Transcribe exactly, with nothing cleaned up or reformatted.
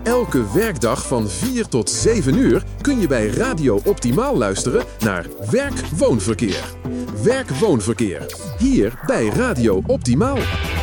Elke werkdag van vier tot zeven uur kun je bij Radio Optimaal luisteren naar Werk-Woonverkeer. Werk-Woonverkeer, hier bij Radio Optimaal.